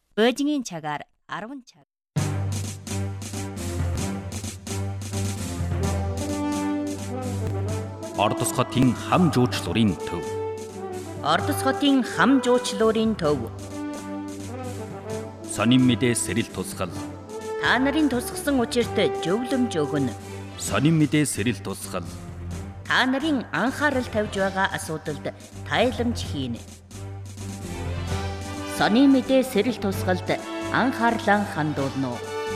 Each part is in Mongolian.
Бөөжингийн цагаар 10 цаг. Ордос хотын хам жуучлуурын төв. Ордос хотын хам жуучлуурын төв. Сонин мэдээ сэрэл тусгал. Та нарын тусгасан учирт зөвлөмж өгнө. Сонин мэдээ сэрэл тусгал. Та нарын анхаарал тавьж байгаа асуудалд тайламж хийнэ. Сони мэдээ сэрэл тусгалд анхаарлаа хандуулно.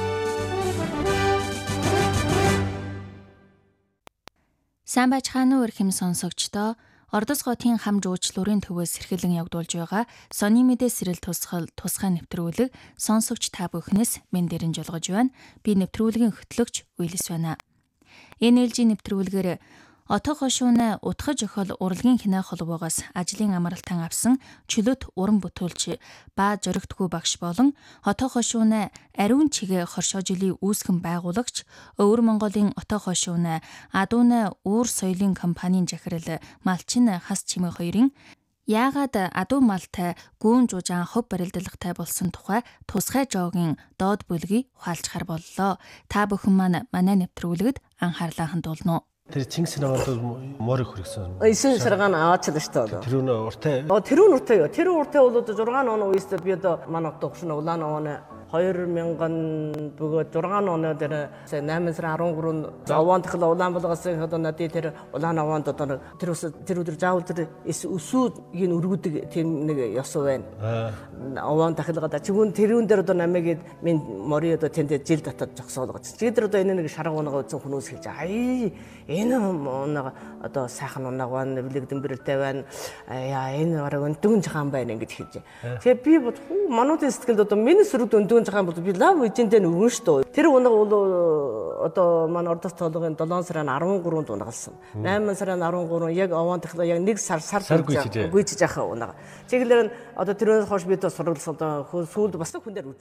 Сайн байцгаана уу эрхэм сонсогчдоо. Ордос хотын хам жуучлуурын төвөөс эрхлэн явагдуулж байгаа Сони мэдээ сэрэл тусгал тусгай нэвтрүүлэг сонсогч та бүхнээс мен дэрэн жолгож байна. Би нэвтрүүлгийн хөтлөгч Уйлс байна. Энэ ээлжийн нэвтрүүлгээр отоо хошууна утгаж охол урлагийн хинаа холбоогоос ажлын амралтан авсан чөлөөт уран бүтээлч ба зоригтгүй багш болон отоо хошууна ариун чигээ хоршоожилын үүсгэн байгуулагч Өвөр Монголын отоо хошууна Адууна уур соёлын компанийн захирал Малчин Хас Чимээ хоёрын яагаад адуу малтай гүүн жужаан хөв барилдлагатай болсон тухай тусгай жоогийн доод бүлгийг ухаалцахаар боллоо. Та бүхэн маань манай нэвтрүүлэгт анхаарлаа хандуулна. Тэр Чингис хаан морийг хүргэсэн. 9 саргаан аваачлаа шүү дээ. Тэр нь уртай. Тэр нь уртай юу? Тэр уртай бол 6 он үеэс би одоо манай отоо хөшнө улаан он 2000 бөгөөд 6 он дээр 8 сарын 13-нд овоон тахла улаан болгоос одоо надад тэр улаан овоонд одоо тэр өдөр заавал тэр өсвийн өргөдөг тийм нэг ёс байна. Овоон тахлагада чигүүн тэрүүн дээр одоо намайг минь мори одоо тэнд жил татаад зогсоолгоц. Чигдэр одоо энэ нэг шарга унага үзэн хүмүүс хэлж энэ унага одоо сайхан унага байна, билэгдэн бэрэлтэй байна. Яа энэ бараг өндгөн жахан байна ингэж хэлж. Тэгээ би бод мануудын сэтгэлд одоо миний сөрөг өндгөн жахан бол би лав эжэндээ нүгэн шүү дээ. Тэр унага бол одоо манай Ордос толгойн 7 сарын 13-нд унагалсан. 8 сарын 13 яг овоон тахла яг нэг сар гүйчиж яхаа унага. Чиглэр одоо тэрөөс хойш бид сургалсан одоо сүүлд бас хүн дээр